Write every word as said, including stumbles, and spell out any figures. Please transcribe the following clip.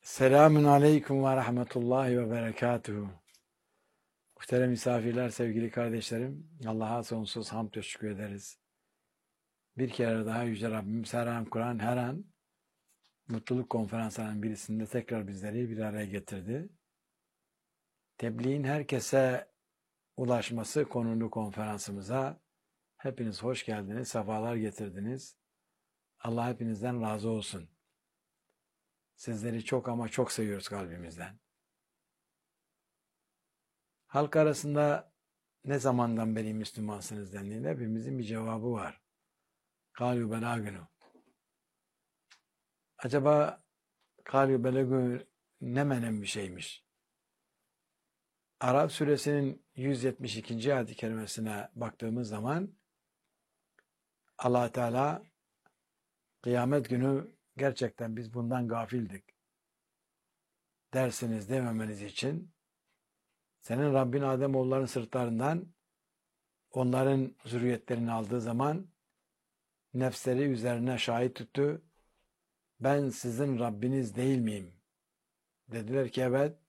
Selamun aleyküm ve rahmetullahi ve berekatuhu. Muhterem misafirler, sevgili kardeşlerim, Allah'a sonsuz hamd ve şükür ederiz. Bir kere daha Yüce Rabbimiz her an Kur'an, her an mutluluk konferanslarının birisinde tekrar bizleri bir araya getirdi. Tebliğin herkese ulaşması konulu konferansımıza hepiniz hoş geldiniz, sefalar getirdiniz. Allah hepinizden razı olsun. Sizleri çok ama çok seviyoruz kalbimizden. Halk arasında ne zamandan beri Müslümansınız dendiğinde hepimizin bir cevabı var. Kâlû belâgünû. Acaba kâlû belâgû ne menen bir şeymiş? Araf suresinin yüz yetmiş ikinci ayet-i kerimesine baktığımız zaman Allah Teala kıyamet günü gerçekten biz bundan gafildik dersiniz dememeniz için senin Rabbin Ademoğulların sırtlarından onların zürriyetlerini aldığı zaman nefsleri üzerine şahit tuttu. Ben sizin Rabbiniz değil miyim? Dediler ki evet.